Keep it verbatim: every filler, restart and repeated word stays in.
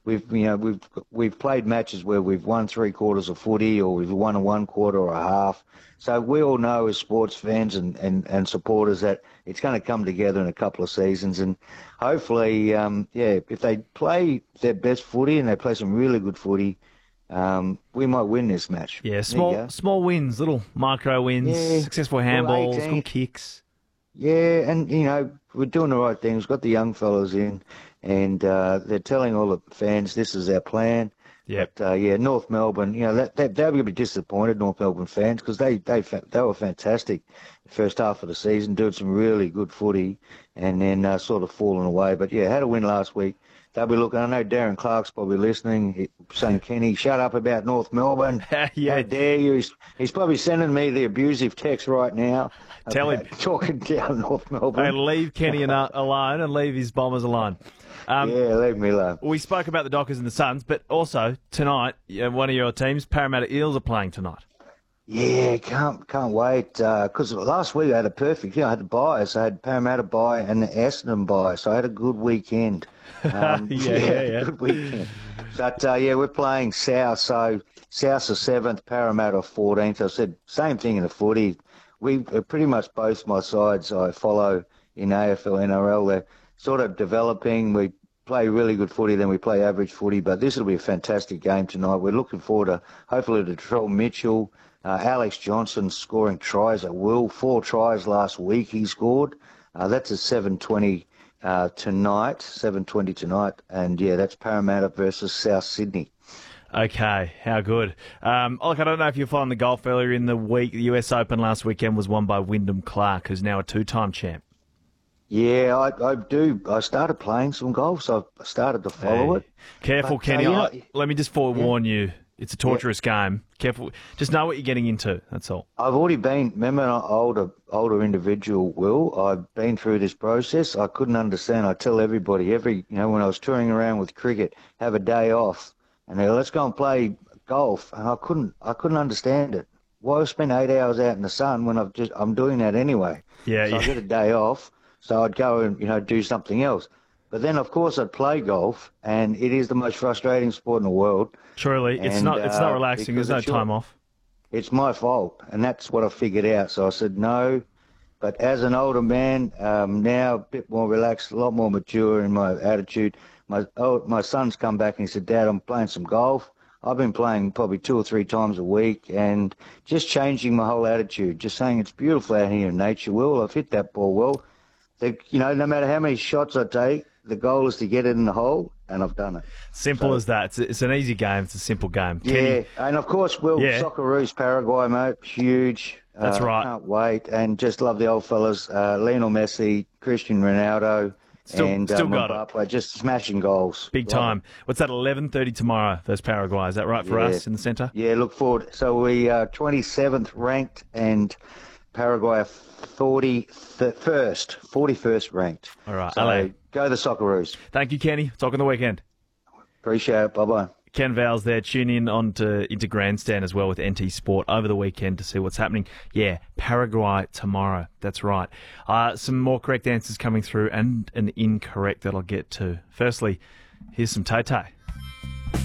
we've you know we've we've played matches where we've won three quarters of footy, or we've won a one quarter or a half. So we all know as sports fans and, and, and supporters that it's going to come together in a couple of seasons, and hopefully, um, yeah, if they play their best footy and they play some really good footy, um, we might win this match. Yeah, small small wins, little micro wins, Yeah. successful Well, handballs, eighteen. good kicks. Yeah, and, you know, we're doing the right thing. We've got the young fellas in, and uh, they're telling all the fans this is our plan. Yep. But, uh, yeah, North Melbourne, you know, that, that, they'll be disappointed, North Melbourne fans, because they, they, fa- they were fantastic the first half of the season, doing some really good footy, and then uh, sort of falling away. But, yeah, had a win last week. They'll be looking. I know Darren Clark's probably listening, he, saying, Kenny, shut up about North Melbourne. Yeah. How dare you? He's, he's probably sending me the abusive text right now. Tell him. about Talking down North Melbourne. Hey, leave Kenny alo- alone and leave his Bombers alone. Um, yeah, leave me alone. We spoke about the Dockers and the Suns, but also tonight, yeah, one of your teams, Parramatta Eels, are playing tonight. Yeah, can't can't wait. Because last week I had a perfect. You know, I had the buys. I had Parramatta buy and the Essendon buy, so I had a good weekend. Um, Yeah, yeah, yeah. Good weekend. But uh, yeah, we're playing South. So South's the seventh, Parramatta fourteenth. I said same thing in the footy. We uh, pretty much both my sides I follow in A F L, N R L. They're sort of developing. We play really good footy, then we play average footy. But this will be a fantastic game tonight. We're looking forward to hopefully to Trell Mitchell. Uh, Alex Johnson scoring tries at will. Four tries last week he scored. Uh, that's at seven twenty uh, tonight, seven twenty tonight. And, yeah, that's Parramatta versus South Sydney. Okay, how good. Um, look, I don't know if you're following the golf earlier in the week. The U S Open last weekend was won by Wyndham Clark, who's now a two-time champ. Yeah, I, I do. I started playing some golf, so I started to follow Hey. it. Careful, But, uh, Kenny. you know- I- let me just forewarn you. It's a torturous game. Careful. Just know what you're getting into. That's all. I've already been, remember an older older individual, Will, I've been through this process. I couldn't understand. I tell everybody, every, you know, when I was touring around with cricket, have a day off, and they go, let's go and play golf. And I couldn't, I couldn't understand it. Why spend eight hours out in the sun when I've just, I'm doing that anyway? Yeah, so yeah. I get a day off, so I'd go and, you know, do something else. But then, of course, I'd play golf, and it is the most frustrating sport in the world. Surely, it's And, not. It's not uh, relaxing. There's because no it's your- time off. It's my fault, and that's what I figured out. So I said no. But as an older man, um, now a bit more relaxed, a lot more mature in my attitude. My oh, my son's come back and he said, Dad, I'm playing some golf. I've been playing probably two or three times a week, and just changing my whole attitude, just saying it's beautiful out here in nature. Will, I've hit that ball well. The, you know, no matter how many shots I take, the goal is to get it in the hole, and I've done it. Simple So- as that. It's, it's an easy game. It's a simple game. Yeah, Kenny, and of course, Will, Yeah. Socceroos, Paraguay, mate, huge. That's Uh, right. Can't wait, and just love the old fellas, uh, Lionel Messi, Cristiano Ronaldo, Still- and still um, got it. Mbappe, just smashing goals. big Love time. What's that? eleven thirty tomorrow versus Paraguay. Is that right for Yeah. us in the centre? it. Yeah, look forward. So we are twenty-seventh ranked, and Paraguay are forty-first, forty-first ranked. All right, So L A. go the Socceroos. Thank you, Kenny. Talk on the weekend. Appreciate it. Bye-bye. Ken Vowles there. Tune in on to, into Grandstand as well with N T Sport over the weekend to see what's happening. Yeah, Paraguay tomorrow. That's right. Uh, some more correct answers coming through and an incorrect that I'll get to. Firstly, here's some Tay Tay.